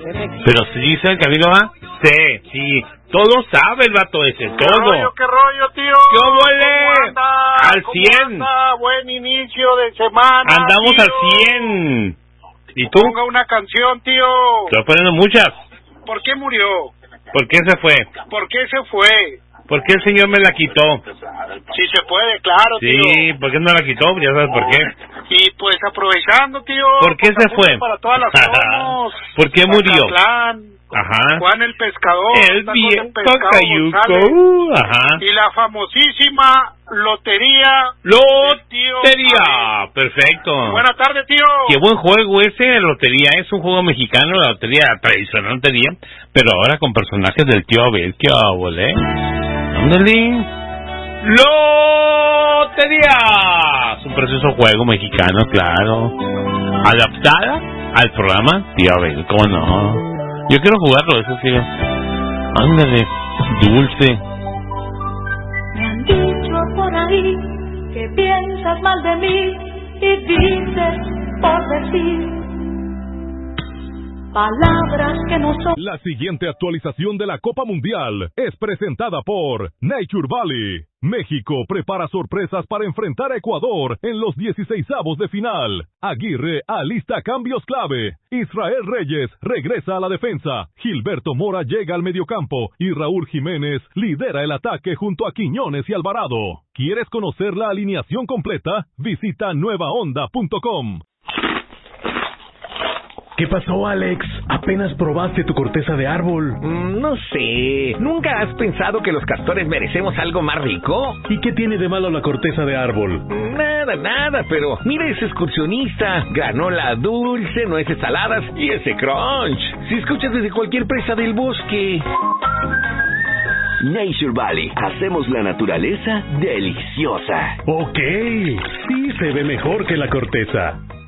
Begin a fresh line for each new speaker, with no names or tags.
Pero si dice el Camilo va, sí, todo sabe el vato ese, todo.
¿Qué rollo, tío?
¡Qué ole! Al 100.
Buen inicio de semana.
Andamos
tío.
al 100. ¿Y tú?
Ponga una canción, tío.
Estoy poniendo muchas.
¿Por qué murió?
¿Por qué se fue?
¿Por qué se fue?
¿Por qué el señor me la quitó?
Sí se puede, claro, tío.
Sí, ¿por qué no la quitó? Ya sabes por qué.
Y pues aprovechando, tío.
¿Por qué se fue?
Para todas las zonas.
¿Por qué murió?
Ajá. Juan el pescador.
El viejo Cayuco. Ajá.
Y la famosísima Lotería.
Perfecto.
Buenas tardes, tío.
Qué buen juego ese de lotería. Es un juego mexicano, la lotería tradicional lotería, pero ahora con personajes del tío Abel. ¿Qué ¿eh? Ándale. Lotería. Es un precioso juego mexicano, claro. Adaptada al programa Tío Abel. ¿Cómo no? Yo quiero jugarlo, eso sí. Ándale, dulce.
Me han dicho por ahí que piensas mal de mí y dices por decir palabras que no son.
La siguiente actualización de la Copa Mundial es presentada por Nature Valley. México prepara sorpresas para enfrentar a Ecuador en los 16avos de final. Aguirre alista cambios clave. Israel Reyes regresa a la defensa. Gilberto Mora llega al mediocampo y Raúl Jiménez lidera el ataque junto a Quiñones y Alvarado. ¿Quieres conocer la alineación completa? Visita nuevaonda.com.
¿Qué pasó, Alex? ¿Apenas probaste tu corteza de árbol?
No sé. ¿Nunca has pensado que los castores merecemos algo más rico?
¿Y qué tiene de malo la corteza de árbol?
Nada, pero mira ese excursionista. Granola dulce, nueces saladas y ese crunch. Si escuchas desde cualquier presa del bosque.
Nature Valley. Hacemos la naturaleza deliciosa.
Ok. Sí, se ve mejor que la corteza.